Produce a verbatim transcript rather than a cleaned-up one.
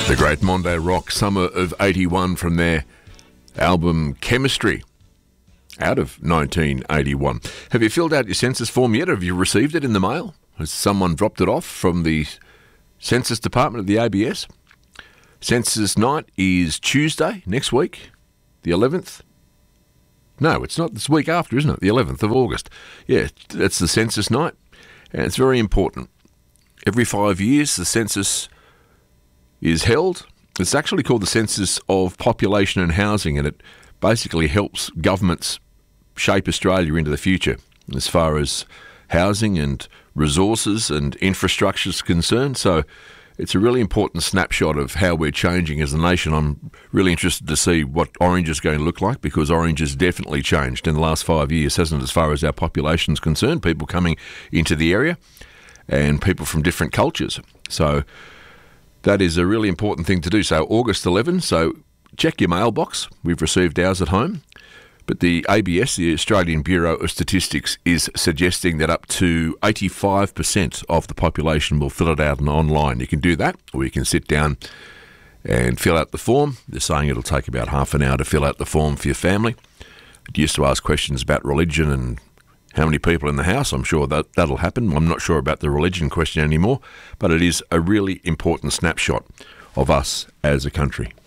The great Mondo Rock, summer of eighty-one, from their album Chemistry, out of nineteen eighty-one. Have you filled out your census form yet? Have you received it in the mail? Has someone dropped it off from the Census Department of the A B S? Census night is Tuesday next week, the eleventh. No, it's not. This week after, isn't it? The eleventh of August. Yeah, that's the census night, and it's very important. Every five years, the census is held. It's actually called the Census of Population and Housing, and it basically helps governments shape Australia into the future as far as housing and resources and infrastructure is concerned. So it's a really important snapshot of how we're changing as a nation. I'm really interested to see what Orange is going to look like, because Orange has definitely changed in the last five years, hasn't it, as far as our population is concerned, people coming into the area and people from different cultures. So that is a really important thing to do. So August eleventh, so check your mailbox. We've received ours at home. But the A B S, the Australian Bureau of Statistics, is suggesting that up to eighty-five percent of the population will fill it out online. You can do that, or you can sit down and fill out the form. They're saying it'll take about half an hour to fill out the form for your family. It used to ask questions about religion and how many people in the house. I'm sure that that'll happen. I'm not sure about the religion question anymore, but it is a really important snapshot of us as a country.